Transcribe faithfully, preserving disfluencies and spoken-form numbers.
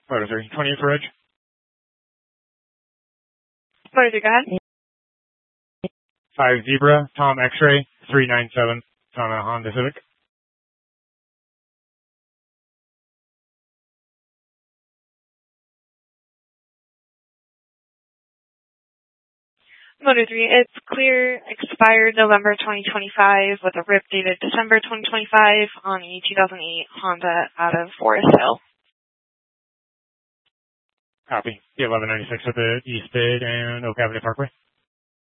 Motor three, twenty-eight for Edge. Motor three, go ahead. five Zebra, Tom X-Ray, three nine seven. It's on a Honda Civic. Motor three, it's clear, expired November twenty twenty-five with a R I P dated December twenty twenty-five on a two thousand eight Honda out of Forest Hill. Copy. The eleven ninety-six at the East Bid and Oak Avenue Parkway.